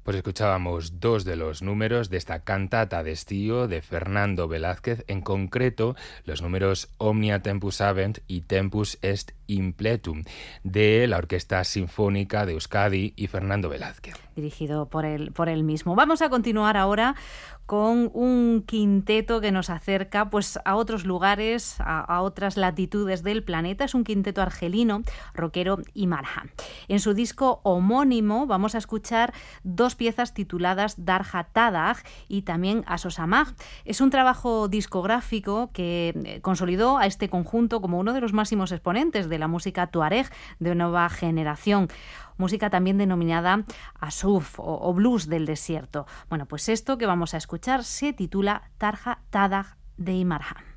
Pues escuchábamos dos de los números de esta cantata de estío de Fernando Velázquez, en concreto los números Omnia Tempus Habent y Tempus Est Impletum, de la Orquesta Sinfónica de Euskadi y Fernando Velázquez. Dirigido por él mismo. Vamos a continuar ahora con un quinteto que nos acerca pues, a otros lugares, a otras latitudes del planeta. Es un quinteto argelino, rockero y marja. En su disco homónimo vamos a escuchar dos piezas tituladas Darja Tadag y también Asosamag. Es un trabajo discográfico que consolidó a este conjunto como uno de los máximos exponentes de la música tuareg de nueva generación. Música también denominada asuf o blues del desierto. Bueno, pues esto que vamos a escuchar se titula Tarja Tadag de Imarja.